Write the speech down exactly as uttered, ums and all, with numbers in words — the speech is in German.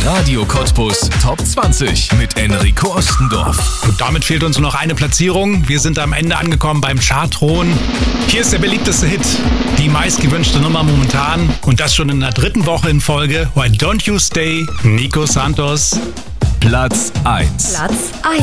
Radio Cottbus Top zwanzig mit Enrico Ostendorf. Und damit fehlt uns nur noch eine Platzierung. Wir sind am Ende angekommen beim Chartthron. Hier ist der beliebteste Hit, die meistgewünschte Nummer momentan. Und das schon in der dritten Woche in Folge. Why Don't You Stay, Nico Santos. Platz eins. Platz eins.